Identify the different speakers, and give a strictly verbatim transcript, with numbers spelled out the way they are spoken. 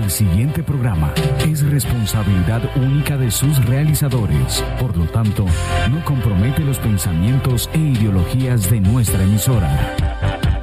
Speaker 1: El siguiente programa es responsabilidad única de sus realizadores. Por lo tanto, no compromete los pensamientos e ideologías de nuestra emisora.